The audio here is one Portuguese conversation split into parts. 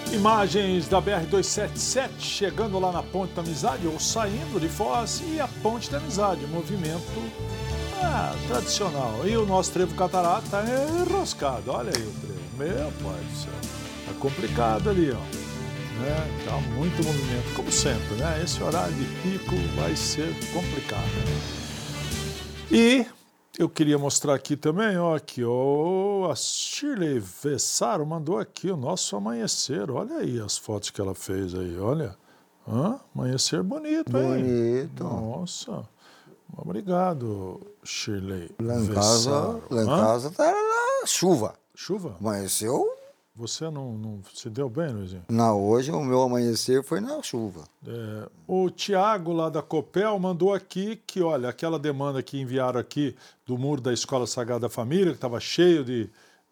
Imagens da BR-277 chegando lá na Ponte da Amizade ou saindo de Foz e a Ponte da Amizade, movimento tradicional. E o nosso trevo Catarata está enroscado, olha aí o trevo, meu pai do céu, tá complicado ali, ó. Tá muito movimento, como sempre, né? Esse horário de pico vai ser complicado. E eu queria mostrar aqui também, ó, aqui, ó, a Shirley Vessaro mandou aqui o nosso amanhecer. Olha aí as fotos que ela fez aí, olha. Amanhecer bonito, hein? Bonito. Nossa. Obrigado, Shirley Lá em Vessaro. casa tá chuva. Chuva? Amanheceu? Você não se deu bem, Luizinho? Não, hoje o meu amanhecer foi na chuva. O Tiago, lá da Copel, mandou aqui que, olha, aquela demanda que enviaram aqui do muro da Escola Sagrada Família, que estava cheio de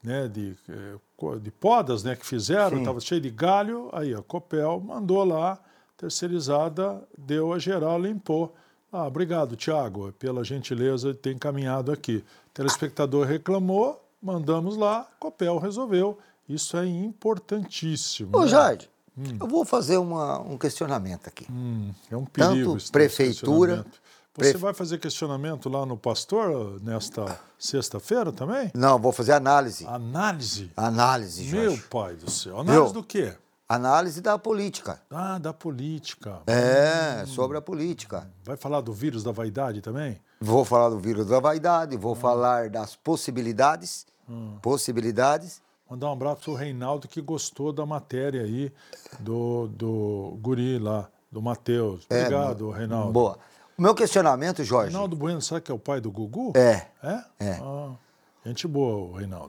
podas, né, que fizeram, estava cheio de galho. Aí a Copel mandou lá, terceirizada, deu a geral, limpou. Obrigado, Tiago, pela gentileza de ter encaminhado aqui. O telespectador reclamou, mandamos lá, Copel resolveu. Isso é importantíssimo. Ô, Jorge, eu vou fazer um questionamento aqui. É um perigo. Tanto prefeitura... Você vai fazer questionamento lá no Pastor nesta sexta-feira também? Não, vou fazer análise. Análise? Análise, Jorge. Meu pai do céu. Análise do quê? Análise da política. Da política. Sobre a política. Vai falar do vírus da vaidade também? Vou falar do vírus da vaidade, vou falar das possibilidades. Mandar um abraço pro Reinaldo, que gostou da matéria aí do guri lá, do Matheus. Obrigado, Reinaldo. Boa. O meu questionamento, Jorge... Reinaldo Bueno, será que é o pai do Gugu? É. Gente boa, o Reinaldo.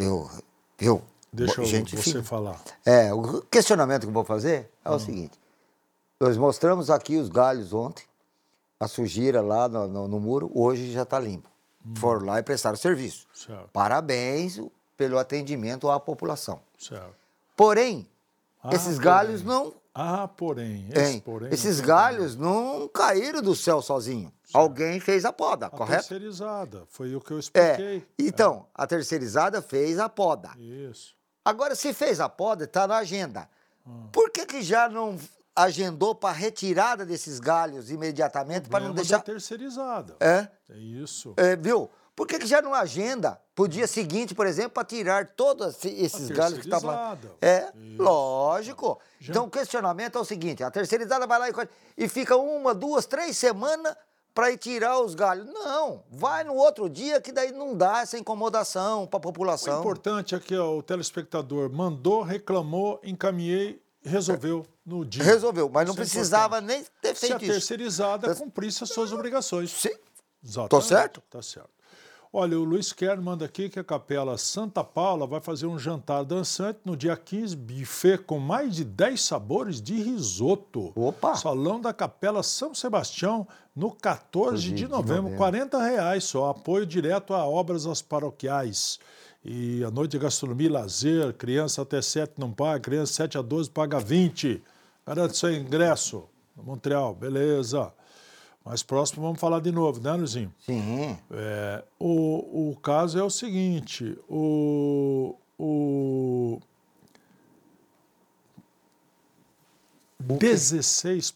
Deixa você falar. O questionamento que eu vou fazer é o seguinte. Nós mostramos aqui os galhos ontem, a sujeira lá no muro, hoje já está limpo. Foram lá e prestaram serviço. Certo. Parabéns pelo atendimento à população. Certo. Porém, esses galhos não... Esses galhos não caíram do céu sozinho. Certo. Alguém fez a poda, correto? Terceirizada, foi o que eu expliquei. Então, a terceirizada fez a poda. Isso. Agora, se fez a poda, está na agenda. Por que já não agendou para retirada desses galhos imediatamente, para não deixar... terceirizada. É isso. Viu? Por que já não agenda pro dia seguinte, por exemplo, para tirar todos esses galhos que estavam lá? Lógico. Então, o questionamento é o seguinte, a terceirizada vai lá e fica 1, 2, 3 semanas para ir tirar os galhos. Não, vai no outro dia que daí não dá essa incomodação para a população. O importante é que o telespectador mandou, reclamou, encaminhei, resolveu no dia. Resolveu, mas não precisava nem ter feito isso. Se a terceirizada cumprisse as suas obrigações. Sim. Exatamente. Tô certo? Tá certo. Olha, o Luiz Quer manda aqui que a Capela Santa Paula vai fazer um jantar dançante no dia 15, buffet com mais de 10 sabores de risoto. Opa! Salão da Capela São Sebastião, no 14 de novembro, R$40 só. Apoio direto a obras paroquiais. E a noite de gastronomia e lazer, criança até 7 não paga, criança 7 a 12 paga 20. Garante seu ingresso. Montreal, beleza. Mais próximo vamos falar de novo, né, Luizinho? Sim. O caso é o seguinte, 16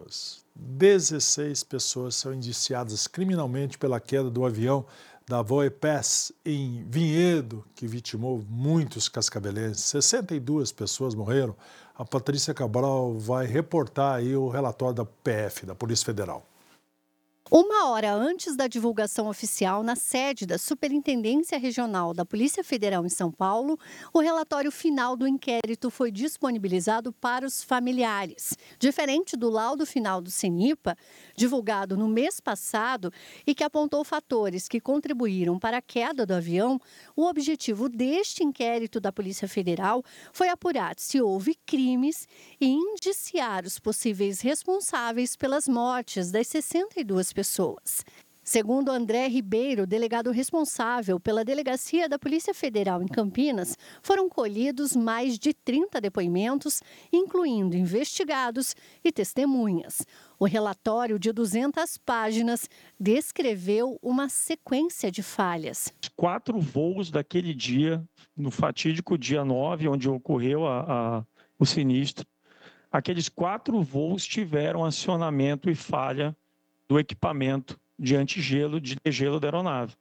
pessoas são indiciadas criminalmente pela queda do avião da Voepes em Vinhedo, que vitimou muitos cascabelenses. 62 pessoas morreram. A Patrícia Cabral vai reportar aí o relatório da PF, da Polícia Federal. 1 hora antes da divulgação oficial na sede da Superintendência Regional da Polícia Federal em São Paulo, o relatório final do inquérito foi disponibilizado para os familiares. Diferente do laudo final do CENIPA, divulgado no mês passado e que apontou fatores que contribuíram para a queda do avião, o objetivo deste inquérito da Polícia Federal foi apurar se houve crimes e indiciar os possíveis responsáveis pelas mortes das 62 pessoas. Segundo André Ribeiro, delegado responsável pela Delegacia da Polícia Federal em Campinas, foram colhidos mais de 30 depoimentos, incluindo investigados e testemunhas. O relatório de 200 páginas descreveu uma sequência de falhas. 4 voos daquele dia, no fatídico dia 9, onde ocorreu o sinistro, aqueles 4 voos tiveram acionamento e falha do equipamento de antigelo, de degelo da aeronave.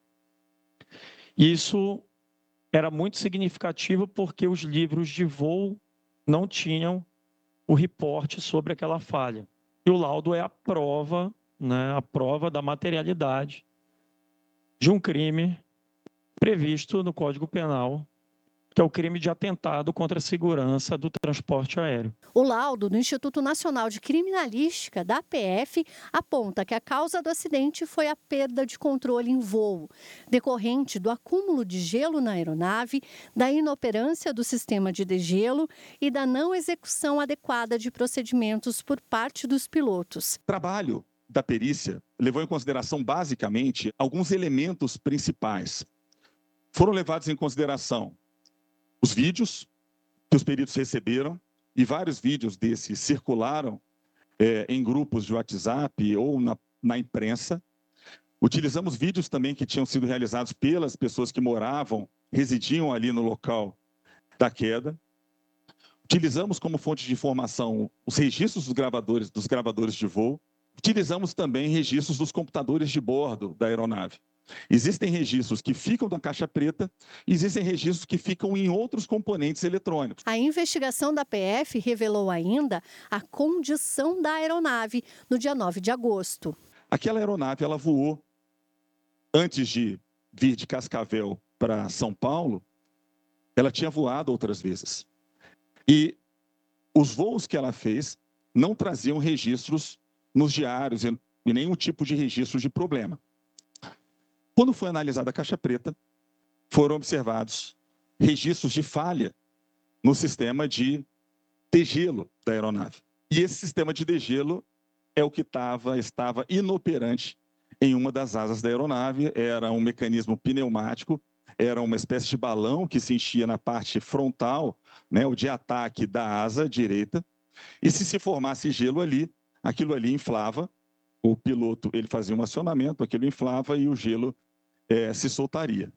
Isso era muito significativo porque os livros de voo não tinham o reporte sobre aquela falha. E o laudo é a prova, né, a prova da materialidade de um crime previsto no Código Penal, que é o crime de atentado contra a segurança do transporte aéreo. O laudo do Instituto Nacional de Criminalística, da PF, aponta que a causa do acidente foi a perda de controle em voo, decorrente do acúmulo de gelo na aeronave, da inoperância do sistema de degelo e da não execução adequada de procedimentos por parte dos pilotos. O trabalho da perícia levou em consideração, basicamente, alguns elementos principais. Foram levados em consideração os vídeos que os peritos receberam, e vários vídeos desses circularam em grupos de WhatsApp ou na imprensa. Utilizamos vídeos também que tinham sido realizados pelas pessoas que residiam ali no local da queda. Utilizamos como fonte de informação os registros dos gravadores de voo. Utilizamos também registros dos computadores de bordo da aeronave. Existem registros que ficam na caixa preta e existem registros que ficam em outros componentes eletrônicos. A investigação da PF revelou ainda a condição da aeronave no dia 9 de agosto. Aquela aeronave, ela voou, antes de vir de Cascavel para São Paulo, ela tinha voado outras vezes. E os voos que ela fez não traziam registros nos diários e nenhum tipo de registro de problema. Quando foi analisada a caixa preta, foram observados registros de falha no sistema de degelo da aeronave. E esse sistema de degelo é o que estava inoperante em uma das asas da aeronave. Era um mecanismo pneumático, era uma espécie de balão que se enchia na parte frontal, né, o de ataque da asa direita. E se formasse gelo ali, aquilo ali inflava. O piloto ele fazia um acionamento, aquilo inflava e o gelo se soltaria.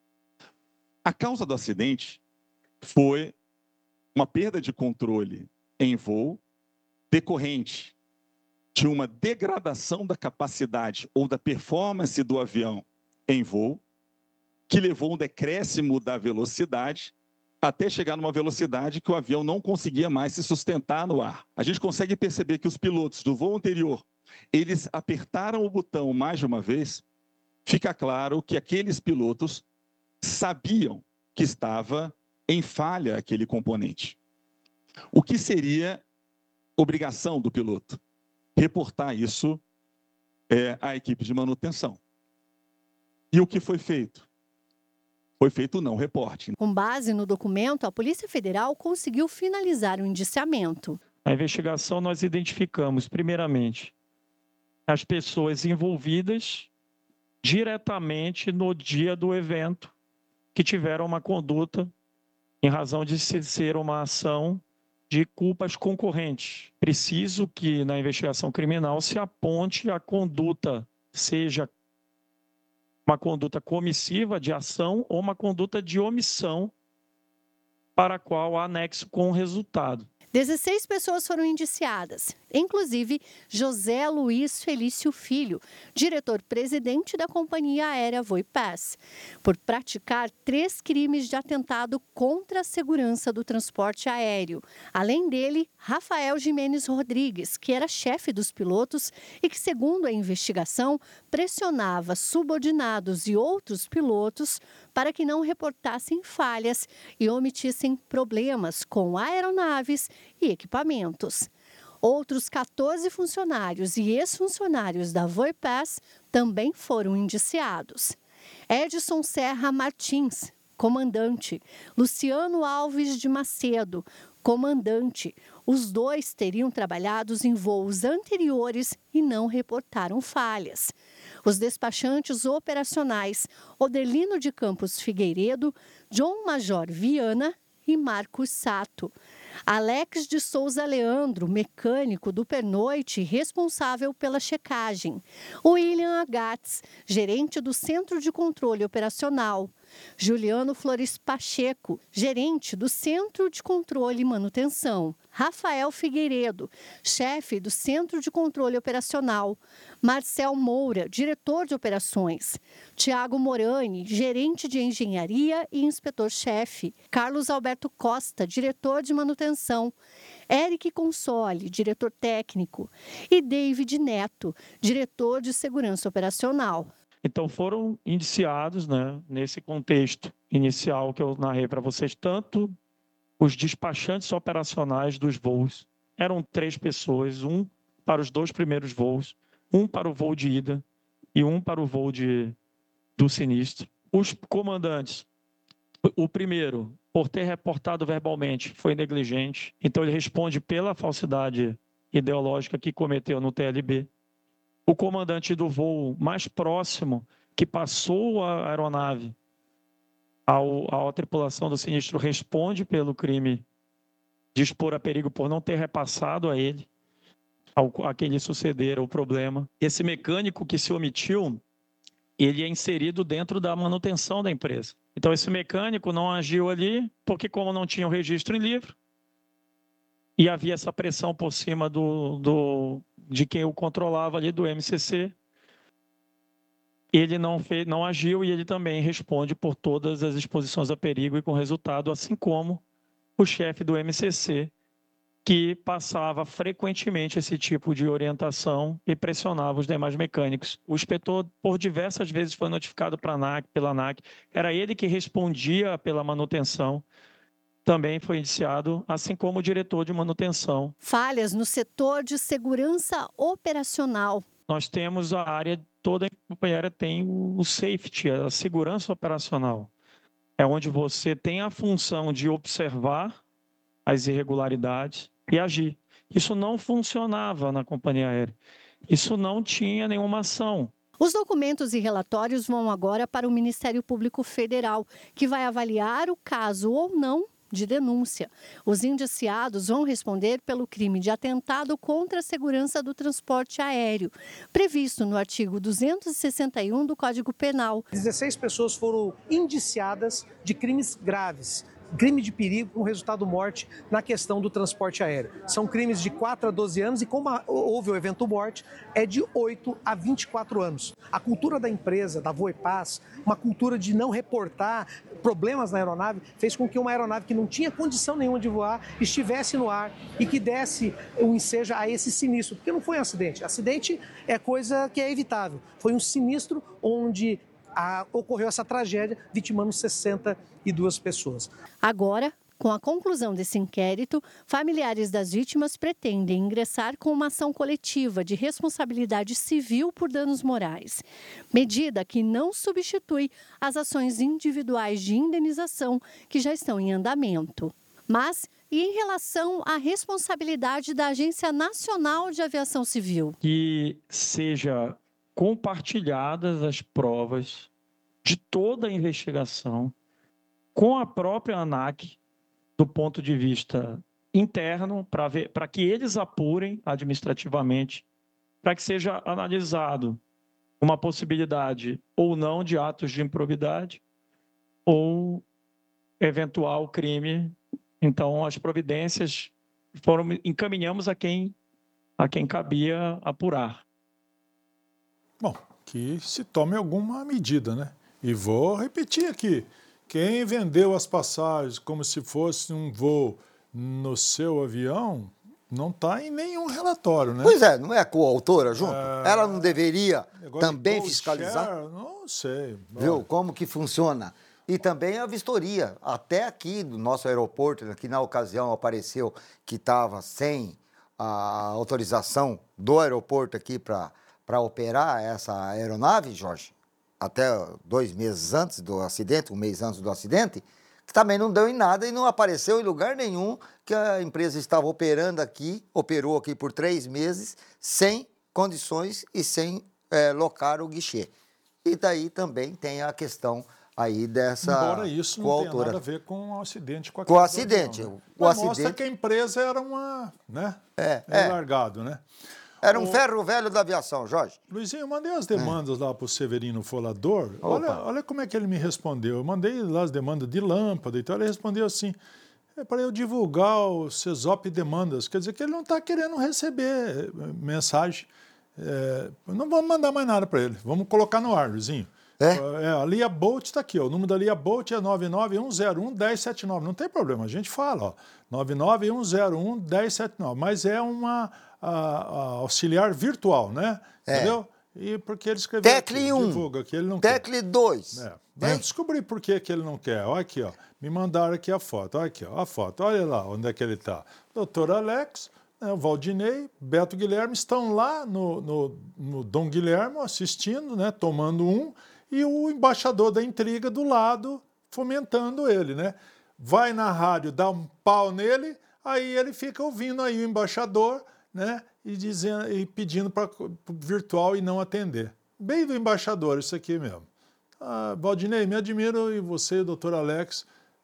A causa do acidente foi uma perda de controle em voo decorrente de uma degradação da capacidade ou da performance do avião em voo, que levou um decréscimo da velocidade até chegar numa velocidade que o avião não conseguia mais se sustentar no ar. A gente consegue perceber que os pilotos do voo anterior, eles apertaram o botão mais de uma vez. Fica claro que aqueles pilotos sabiam que estava em falha aquele componente. O que seria obrigação do piloto? Reportar isso à equipe de manutenção. E o que foi feito? Foi feito o não reporte. Com base no documento, a Polícia Federal conseguiu finalizar o indiciamento. Na investigação, nós identificamos, primeiramente, as pessoas envolvidas diretamente no dia do evento, que tiveram uma conduta em razão de ser uma ação de culpas concorrentes. Preciso que na investigação criminal se aponte a conduta, seja uma conduta comissiva de ação ou uma conduta de omissão, para a qual há anexo com o resultado. 16 pessoas foram indiciadas, inclusive José Luiz Felício Filho, diretor-presidente da companhia aérea Voipass, por praticar 3 crimes de atentado contra a segurança do transporte aéreo. Além dele, Rafael Jimenez Rodrigues, que era chefe dos pilotos e que, segundo a investigação, pressionava subordinados e outros pilotos para que não reportassem falhas e omitissem problemas com aeronaves e equipamentos. Outros 14 funcionários e ex-funcionários da Voipass também foram indiciados. Edson Serra Martins, comandante. Luciano Alves de Macedo, comandante. Os 2 teriam trabalhado em voos anteriores e não reportaram falhas. Os despachantes operacionais Odelino de Campos Figueiredo, John Major Viana e Marcos Sato. Alex de Souza Leandro, mecânico do pernoite, responsável pela checagem. William Agatz, gerente do Centro de Controle Operacional. Juliano Flores Pacheco, gerente do Centro de Controle e Manutenção. Rafael Figueiredo, chefe do Centro de Controle Operacional. Marcel Moura, diretor de operações. Tiago Morani, gerente de engenharia e inspetor-chefe. Carlos Alberto Costa, diretor de manutenção. Eric Consoli, diretor técnico. E David Neto, diretor de segurança operacional. Então, foram indiciados, né, nesse contexto inicial que eu narrei para vocês, tanto os despachantes operacionais dos voos. Eram 3 pessoas, um para os 2 primeiros voos, um para o voo de ida e um para o voo do sinistro. Os comandantes, o primeiro, por ter reportado verbalmente, foi negligente. Então, ele responde pela falsidade ideológica que cometeu no TLB. O comandante do voo mais próximo, que passou a aeronave à tripulação do sinistro, responde pelo crime de expor a perigo por não ter repassado a ele a que lhe suceder o problema. Esse mecânico que se omitiu, ele é inserido dentro da manutenção da empresa. Então, esse mecânico não agiu ali porque, como não tinha o registro em livro, e havia essa pressão por cima de quem o controlava ali, do MCC, ele não agiu e ele também responde por todas as exposições a perigo e com resultado, assim como o chefe do MCC, que passava frequentemente esse tipo de orientação e pressionava os demais mecânicos. O inspetor, por diversas vezes, foi notificado pela ANAC. Era ele que respondia pela manutenção. Também foi indiciado, assim como o diretor de manutenção. Falhas no setor de segurança operacional. Nós temos a área, toda a companhia tem o safety, a segurança operacional. É onde você tem a função de observar as irregularidades e agir. Isso não funcionava na companhia aérea. Isso não tinha nenhuma ação. Os documentos e relatórios vão agora para o Ministério Público Federal, que vai avaliar o caso ou não de denúncia. Os indiciados vão responder pelo crime de atentado contra a segurança do transporte aéreo, previsto no artigo 261 do Código Penal. 16 pessoas foram indiciadas de crimes graves, crime de perigo com resultado morte na questão do transporte aéreo. São crimes de 4 a 12 anos e, como houve o evento morte, é de 8 a 24 anos. A cultura da empresa, da Voepaz, uma cultura de não reportar problemas na aeronave, fez com que uma aeronave que não tinha condição nenhuma de voar estivesse no ar e que desse um ensejo a esse sinistro. Porque não foi um acidente. Acidente é coisa que é evitável. Foi um sinistro onde ocorreu essa tragédia, vitimando 62 pessoas. Agora, com a conclusão desse inquérito, familiares das vítimas pretendem ingressar com uma ação coletiva de responsabilidade civil por danos morais, medida que não substitui as ações individuais de indenização que já estão em andamento. Mas, e em relação à responsabilidade da Agência Nacional de Aviação Civil? Que seja compartilhadas as provas de toda a investigação com a própria ANAC, do ponto de vista interno, para que eles apurem administrativamente, para que seja analisado uma possibilidade ou não de atos de improbidade ou eventual crime. Então, as providências encaminhamos a quem cabia apurar. Bom, que se tome alguma medida, né? E vou repetir aqui, quem vendeu as passagens como se fosse um voo no seu avião, não está em nenhum relatório, né? Pois é, não é a coautora junto? Ela não deveria também fiscalizar? Share, não sei. Viu como que funciona? E também a vistoria. Até aqui do nosso aeroporto, que na ocasião apareceu que estava sem a autorização do aeroporto aqui para operar essa aeronave, Jorge, até 2 meses antes do acidente, 1 mês antes do acidente, que também não deu em nada e não apareceu em lugar nenhum que a empresa estava operou aqui por 3 meses, sem condições e sem locar o guichê. E daí também tem a questão aí dessa Embora isso não tenha nada a ver com o acidente com a acidente. Avião, né? O Mas acidente mostra que a empresa era uma, né? Largado, né? Era um ferro velho da aviação, Jorge. Luizinho, eu mandei as demandas lá para o Severino Folador. Olha como é que ele me respondeu. Eu mandei lá as demandas de lâmpada e tal. Ele respondeu assim: é para eu divulgar o CESOP demandas. Quer dizer que ele não está querendo receber mensagem. Não vamos mandar mais nada para ele. Vamos colocar no ar, Luizinho. A Lia Bolt está aqui. Ó. O número da Lia Bolt é 99101-1079. Não tem problema, a gente fala. 99101-1079. Mas é uma auxiliar virtual, né? Entendeu? E porque ele escreveu Tecle 1, divulga que ele não quer. Tecle 2. Daí eu descobri por que ele não quer. Olha aqui, ó. Me mandaram aqui a foto. Olha aqui, ó, a foto. Olha lá onde é que ele está. Doutor Alex, o Valdinei, Beto Guilherme estão lá no Dom Guilherme assistindo, né? Tomando um. E o embaixador da intriga do lado fomentando ele, né? Vai na rádio, dá um pau nele, aí ele fica ouvindo aí o embaixador, né? E pedindo para virtual e não atender. Bem do embaixador, isso aqui mesmo. Valdinei, me admiro e você, doutor Alex,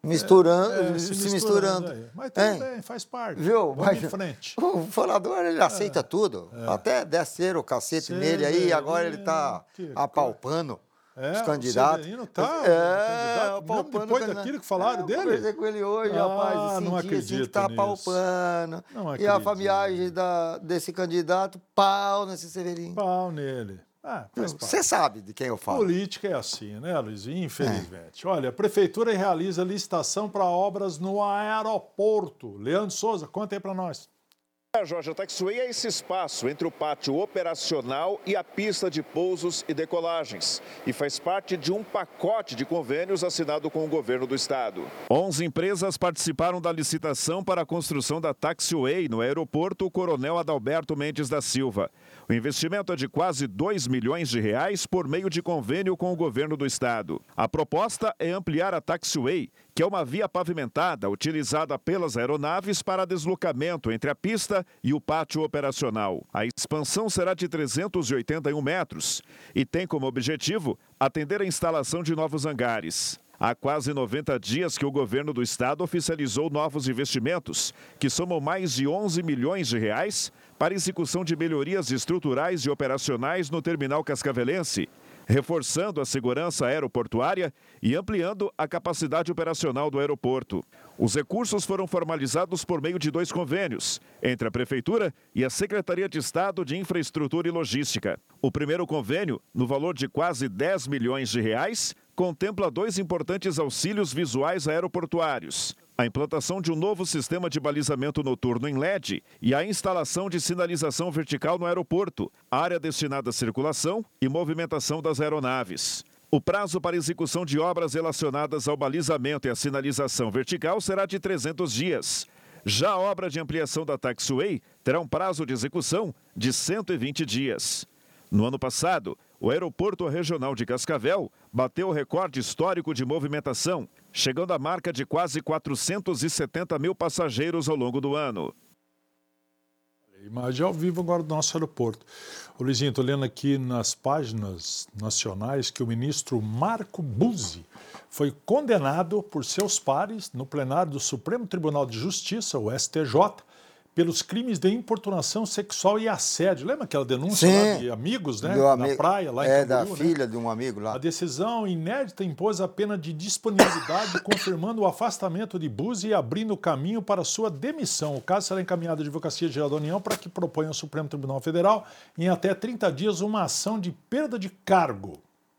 se misturando. Aí. Mas tudo bem, faz parte. Viu? Vamos em frente. O Folador, ele aceita tudo. Até descer o cacete nele aí, agora ele está apalpando. Os candidatos. O Severino tá, apalpando. Depois daquilo que falaram dele? Eu conversei com ele hoje, rapaz. Não acredito assim, que tá apalpando. E a familiagem desse candidato, pau nesse Severino. Pau nele. Você sabe de quem eu falo. Política é assim, né, Luiz? Infelizmente. Olha, a Prefeitura realiza licitação para obras no aeroporto. Leandro Souza, conta aí para nós. Jorge, a Taxiway é esse espaço entre o pátio operacional e a pista de pousos e decolagens. E faz parte de um pacote de convênios assinado com o governo do estado. 11 empresas participaram da licitação para a construção da Taxiway no aeroporto Coronel Adalberto Mendes da Silva. O investimento é de quase R$2 milhões por meio de convênio com o governo do estado. A proposta é ampliar a Taxiway, que é uma via pavimentada utilizada pelas aeronaves para deslocamento entre a pista e o pátio operacional. A expansão será de 381 metros e tem como objetivo atender a instalação de novos hangares. Há quase 90 dias que o governo do estado oficializou novos investimentos, que somam mais de R$11 milhões para execução de melhorias estruturais e operacionais no terminal cascavelense, reforçando a segurança aeroportuária e ampliando a capacidade operacional do aeroporto. Os recursos foram formalizados por meio de 2 convênios, entre a Prefeitura e a Secretaria de Estado de Infraestrutura e Logística. O primeiro convênio, no valor de quase R$10 milhões, contempla 2 importantes auxílios visuais aeroportuários: a implantação de um novo sistema de balizamento noturno em LED e a instalação de sinalização vertical no aeroporto, área destinada à circulação e movimentação das aeronaves. O prazo para execução de obras relacionadas ao balizamento e à sinalização vertical será de 300 dias. Já a obra de ampliação da Taxiway terá um prazo de execução de 120 dias. No ano passado, o Aeroporto Regional de Cascavel bateu o recorde histórico de movimentação, chegando à marca de quase 470 mil passageiros ao longo do ano. Imagem ao vivo agora do nosso aeroporto. Ô Luizinho, estou lendo aqui nas páginas nacionais que o ministro Marco Buzzi foi condenado por seus pares no plenário do Supremo Tribunal de Justiça, o STJ, pelos crimes de importunação sexual e assédio. Lembra aquela denúncia lá de amigos, né? Na praia, lá em Camboriú, da filha de um amigo lá. A decisão inédita impôs a pena de disponibilidade, confirmando o afastamento de Buzzi e abrindo caminho para sua demissão. O caso será encaminhado à Advocacia Geral da União para que proponha ao Supremo Tribunal Federal, em até 30 dias, uma ação de perda de cargo.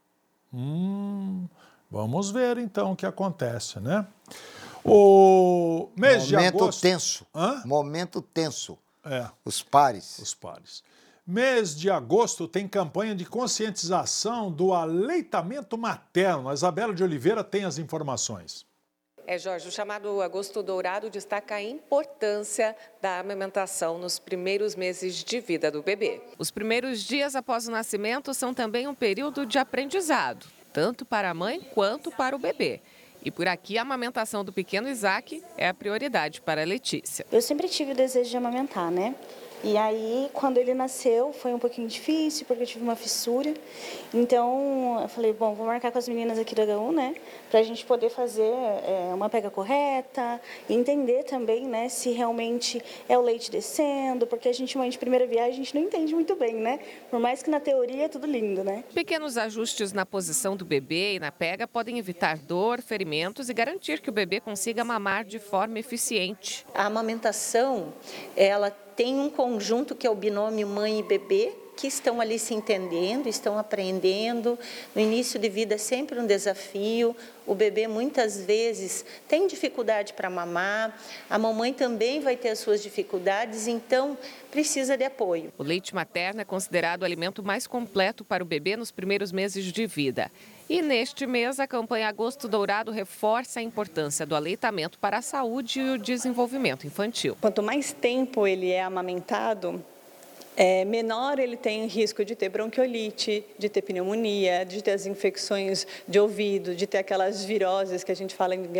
Vamos ver, então, o que acontece, né? O mês de agosto... tenso. Momento tenso. Os pares. Os pares. Mês de agosto tem campanha de conscientização do aleitamento materno. A Isabela de Oliveira tem as informações. Jorge, o chamado Agosto Dourado destaca a importância da amamentação nos primeiros meses de vida do bebê. Os primeiros dias após o nascimento são também um período de aprendizado, tanto para a mãe quanto para o bebê. E por aqui, a amamentação do pequeno Isaac é a prioridade para a Letícia. Eu sempre tive o desejo de amamentar, né? E aí, quando ele nasceu, foi um pouquinho difícil, porque eu tive uma fissura. Então, eu falei, bom, vou marcar com as meninas aqui do H1, né? Pra gente poder fazer uma pega correta, e entender também, né, se realmente é o leite descendo, porque a gente, mãe de primeira viagem, a gente não entende muito bem, né? Por mais que na teoria é tudo lindo, né? Pequenos ajustes na posição do bebê e na pega podem evitar dor, ferimentos e garantir que o bebê consiga mamar de forma eficiente. A amamentação, ela tem um conjunto que é o binômio mãe e bebê, que estão ali se entendendo, estão aprendendo. No início de vida é sempre um desafio. O bebê muitas vezes tem dificuldade para mamar, a mamãe também vai ter as suas dificuldades, então precisa de apoio. O leite materno é considerado o alimento mais completo para o bebê nos primeiros meses de vida. E neste mês, a campanha Agosto Dourado reforça a importância do aleitamento para a saúde e o desenvolvimento infantil. Quanto mais tempo ele é amamentado, menor ele tem risco de ter bronquiolite, de ter pneumonia, de ter as infecções de ouvido, de ter aquelas viroses que a gente fala em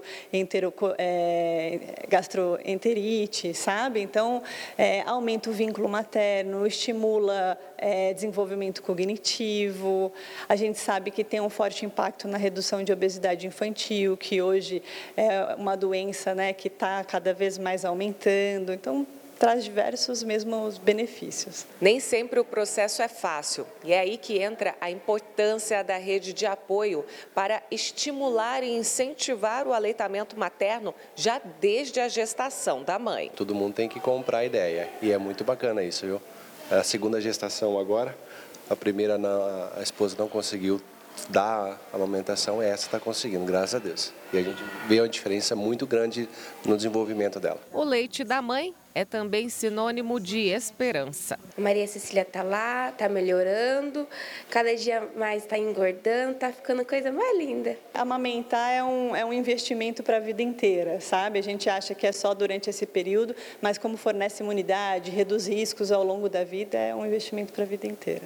gastroenterite, sabe? Então, aumenta o vínculo materno, estimula desenvolvimento cognitivo. A gente sabe que tem um forte impacto na redução de obesidade infantil, que hoje é uma doença, né, que está cada vez mais aumentando. Então, traz diversos mesmos benefícios. Nem sempre o processo é fácil e é aí que entra a importância da rede de apoio para estimular e incentivar o aleitamento materno já desde a gestação da mãe. Todo mundo tem que comprar a ideia e é muito bacana isso, viu? É a segunda gestação agora, a primeira a esposa não conseguiu dar a amamentação, essa está conseguindo, graças a Deus. E a gente vê uma diferença muito grande no desenvolvimento dela. O leite da mãe é também sinônimo de esperança. A Maria Cecília está lá, está melhorando, cada dia mais está engordando, está ficando coisa mais linda. Amamentar é um investimento para a vida inteira, sabe? A gente acha que é só durante esse período, mas como fornece imunidade, reduz riscos ao longo da vida, é um investimento para a vida inteira.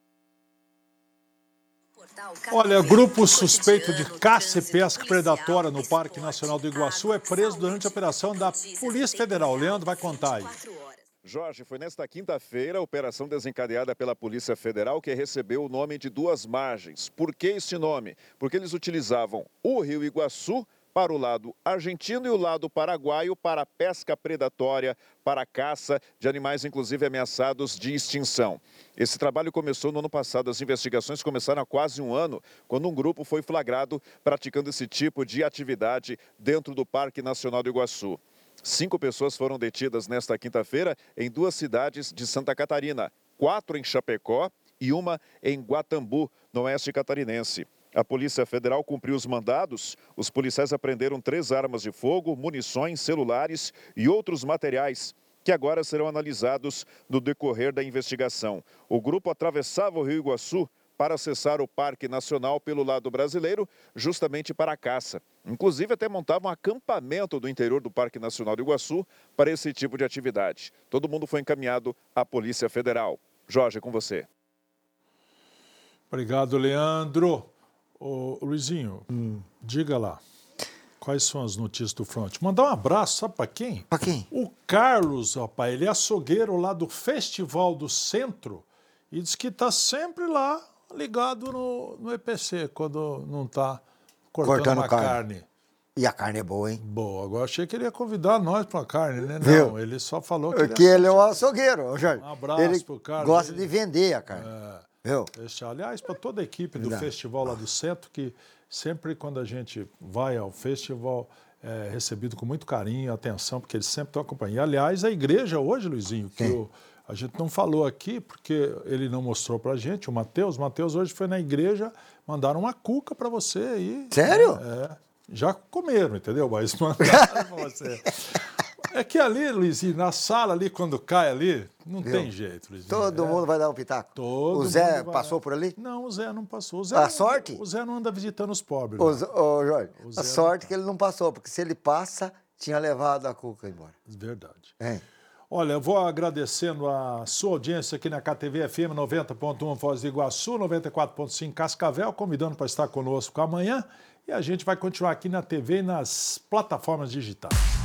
Olha, grupo suspeito de caça e pesca predatória no Parque Nacional do Iguaçu é preso durante a operação da Polícia Federal. O Leandro vai contar aí. Jorge, foi nesta quinta-feira a operação desencadeada pela Polícia Federal que recebeu o nome de Duas Margens. Por que esse nome? Porque eles utilizavam o Rio Iguaçu para o lado argentino e o lado paraguaio para a pesca predatória, para a caça de animais, inclusive ameaçados de extinção. Esse trabalho começou no ano passado. As investigações começaram há quase um ano, quando um grupo foi flagrado praticando esse tipo de atividade dentro do Parque Nacional do Iguaçu. 5 pessoas foram detidas nesta quinta-feira em 2 cidades de Santa Catarina, 4 em Chapecó e 1 em Guatambu, no oeste catarinense. A Polícia Federal cumpriu os mandados. Os policiais apreenderam 3 armas de fogo, munições, celulares e outros materiais que agora serão analisados no decorrer da investigação. O grupo atravessava o Rio Iguaçu para acessar o Parque Nacional pelo lado brasileiro, justamente para a caça. Inclusive, até montavam um acampamento do interior do Parque Nacional do Iguaçu para esse tipo de atividade. Todo mundo foi encaminhado à Polícia Federal. Jorge, com você. Obrigado, Leandro. Ô, Luizinho, diga lá, quais são as notícias do Front? Mandar um abraço, sabe para quem? Para quem? O Carlos, rapaz, ele é açougueiro lá do Festival do Centro e diz que está sempre lá ligado no EPC, quando não está cortando uma carne. E a carne é boa, hein? Boa, agora achei que ele ia convidar nós para a carne, né? Viu? Não, ele só falou que ele é o açougueiro, Jorge. Um abraço ele pro Carlos. Gosta de vender a carne. Viu? Aliás, para toda a equipe do festival lá do centro, que sempre quando a gente vai ao festival é recebido com muito carinho e atenção, porque eles sempre estão acompanhando. E, aliás, a igreja hoje, Luizinho, que a gente não falou aqui, porque ele não mostrou para a gente, o Matheus hoje foi na igreja, mandaram uma cuca para você aí. Sério? Já comeram, entendeu? Mas mandaram para você. É que ali, Luizinho, na sala ali, quando cai ali, não tem jeito, Luizinho. Todo mundo vai dar um pitaco? O Zé passou por ali? Não, o Zé não passou. Sorte? O Zé não anda visitando os pobres. Jorge, a sorte que ele não passou, porque se ele passa, tinha levado a cuca embora. Verdade. Olha, eu vou agradecendo a sua audiência aqui na KTV FM 90.1 Foz do Iguaçu, 94.5 Cascavel, convidando para estar conosco amanhã. E a gente vai continuar aqui na TV e nas plataformas digitais.